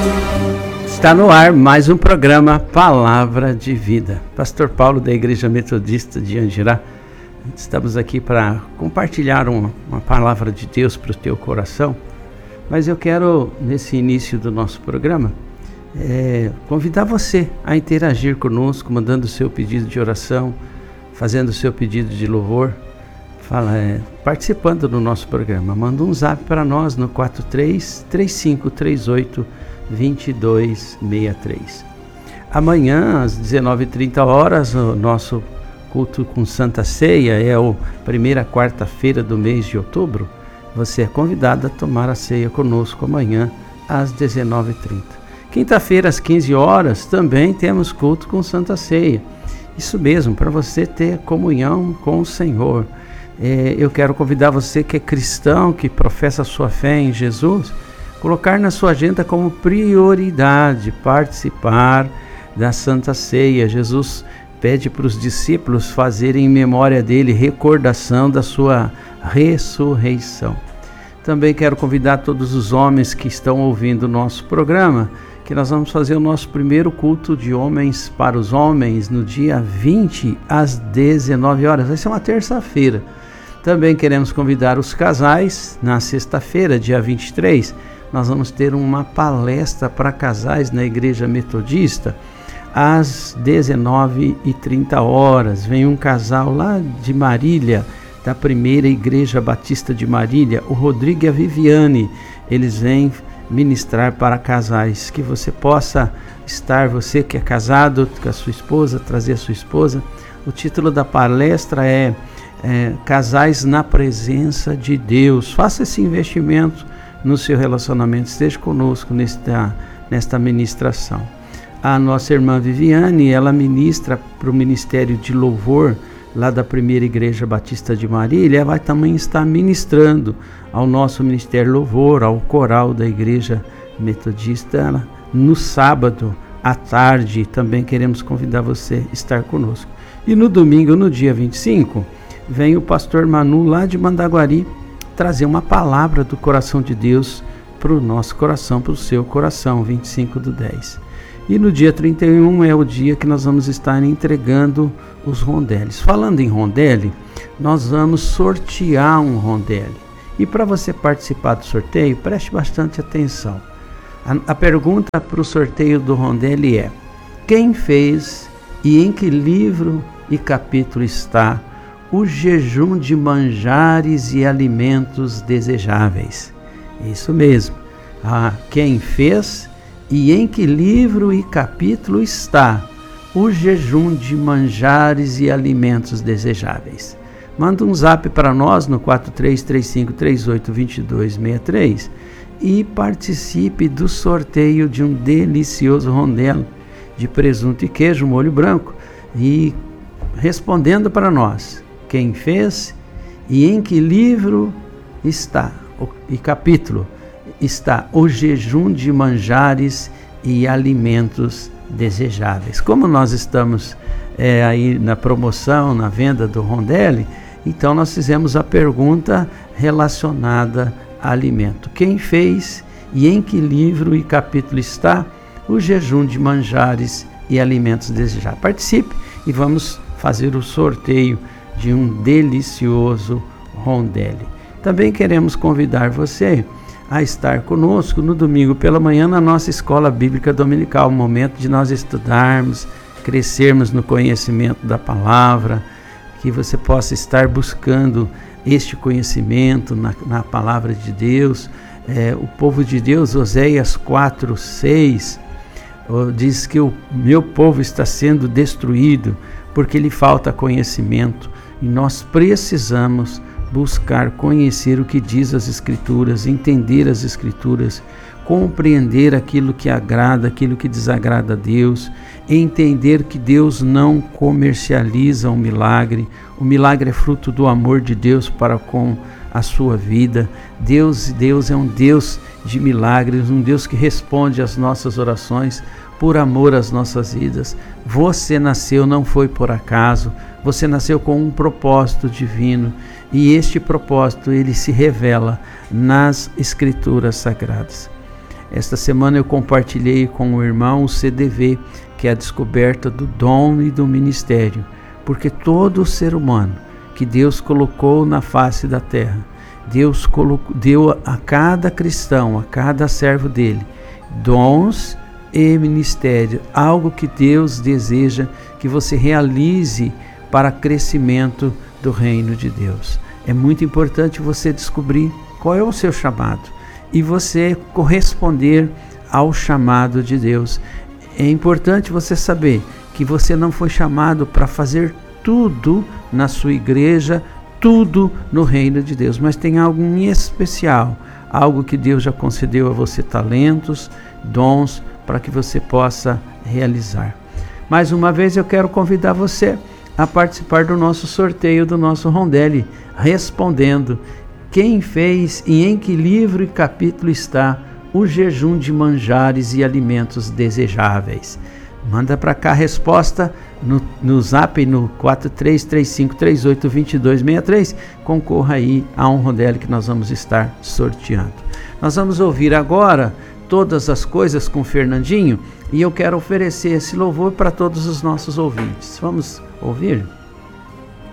Está no ar mais um programa Palavra de Vida. Pastor Paulo da Igreja Metodista de Andirá. Estamos aqui para compartilhar uma palavra de Deus para o teu coração. Mas eu quero, nesse início do nosso programa, convidar você a interagir conosco, mandando o seu pedido de oração, fazendo o seu pedido de louvor, participando do nosso programa. Manda um zap para nós no 43-3538-2263. Amanhã, às 19h30, o nosso culto com Santa Ceia é a primeira quarta-feira do mês de outubro. Você é convidado a tomar a ceia conosco amanhã, às 19h30. Quinta-feira, às 15 horas, também temos culto com Santa Ceia. Isso mesmo, para você ter comunhão com o Senhor. Eu quero convidar você que é cristão, que professa a sua fé em Jesus, colocar na sua agenda como prioridade participar da Santa Ceia. Jesus pede para os discípulos fazerem em memória dele recordação da sua ressurreição. Também quero convidar todos os homens que estão ouvindo o nosso programa, que nós vamos fazer o nosso primeiro culto de homens para os homens no dia 20 às 19 horas. Vai ser uma terça-feira. Também queremos convidar os casais na sexta-feira, dia 23. Nós vamos ter uma palestra para casais na Igreja Metodista às 19h30. Vem um casal lá de Marília, da primeira Igreja Batista de Marília, o Rodrigo e a Viviane. Eles vêm ministrar para casais, que você possa estar, você que é casado com a sua esposa, trazer a sua esposa. O título da palestra é Casais na Presença de Deus. Faça esse investimento no seu relacionamento, esteja conosco nesta ministração. A nossa irmã Viviane, ela ministra para o Ministério de Louvor lá da primeira Igreja Batista de Marília. Ela vai também estar ministrando ao nosso Ministério Louvor, ao coral da Igreja Metodista, no sábado à tarde. Também queremos convidar você a estar conosco. E no domingo, no dia 25, vem o pastor Manu lá de Mandaguari trazer uma palavra do coração de Deus para o nosso coração, para o seu coração, 25/10. E no dia 31 é o dia que nós vamos estar entregando os rondeles. Falando em rondele, nós vamos sortear um rondele. E para você participar do sorteio, preste bastante atenção. A pergunta para o sorteio do rondele é: quem fez e em que livro e capítulo está o jejum de manjares e alimentos desejáveis? Isso mesmo. Quem fez e em que livro e capítulo está o jejum de manjares e alimentos desejáveis? Manda um zap para nós no 43-3538-2263 e participe do sorteio de um delicioso rondelle de presunto e queijo, molho branco, e respondendo para nós quem fez e em que livro está e capítulo está o jejum de manjares e alimentos desejáveis. Como nós estamos aí na promoção, na venda do rondelle, então nós fizemos a pergunta relacionada a alimento. Quem fez e em que livro e capítulo está o jejum de manjares e alimentos desejáveis? Participe e vamos fazer o sorteio de um delicioso rondelle. Também queremos convidar você a estar conosco no domingo pela manhã na nossa escola bíblica dominical, momento de nós estudarmos, crescermos no conhecimento da palavra, que você possa estar buscando este conhecimento na palavra de Deus. O povo de Deus, Oséias 4:6, diz que o meu povo está sendo destruído porque lhe falta conhecimento, e nós precisamos buscar conhecer o que diz as Escrituras, entender as Escrituras, compreender aquilo que agrada, aquilo que desagrada a Deus, entender que Deus não comercializa o milagre é fruto do amor de Deus para com a sua vida. Deus é um Deus de milagres, um Deus que responde às nossas orações por amor às nossas vidas. Você nasceu, não foi por acaso, você nasceu com um propósito divino, e este propósito ele se revela nas Escrituras Sagradas. Esta semana eu compartilhei com o irmão o CDV, que é a descoberta do dom e do ministério, porque todo ser humano que Deus colocou na face da terra, Deus deu a cada cristão, a cada servo dele, dons e ministério, algo que Deus deseja que você realize para crescimento do reino de Deus. É muito importante você descobrir qual é o seu chamado e você corresponder ao chamado de Deus. É importante você saber que você não foi chamado para fazer tudo na sua igreja, tudo no reino de Deus, mas tem algo em especial, algo que Deus já concedeu a você, talentos, dons, para que você possa realizar. Mais uma vez eu quero convidar você a participar do nosso sorteio do nosso Rondelli, respondendo quem fez e em que livro e capítulo está o jejum de manjares e alimentos desejáveis. Manda para cá a resposta no zap no 4335382263, concorra aí a um Rondelli que nós vamos estar sorteando. Nós vamos ouvir agora Todas as Coisas com Fernandinho, e eu quero oferecer esse louvor para todos os nossos ouvintes. Vamos ouvir?